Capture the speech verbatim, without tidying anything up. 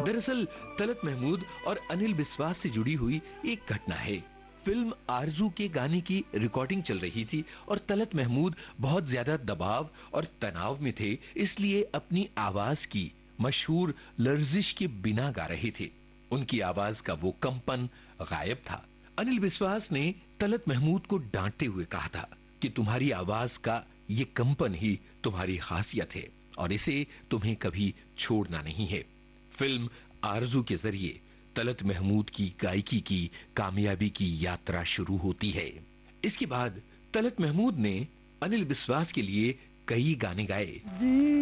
दरअसल तलत महमूद और अनिल विश्वास से जुड़ी हुई एक घटना है। फिल्म आरजू के गाने की रिकॉर्डिंग चल रही थी और तलत महमूद बहुत ज्यादा दबाव और तनाव में थे, इसलिए अपनी आवाज की मशहूर लर्जिश के बिना गा रहे थे। उनकी आवाज का वो कंपन गायब था। अनिल विश्वास ने तलत महमूद को डांटते हुए कहा था कि तुम्हारी आवाज का ये कंपन ही तुम्हारी खासियत है और इसे तुम्हें कभी छोड़ना नहीं है। फिल्म आरजू के जरिए तलत महमूद की गायकी की कामयाबी की यात्रा शुरू होती है। इसके बाद तलत महमूद ने अनिल विश्वास के लिए कई गाने गाए।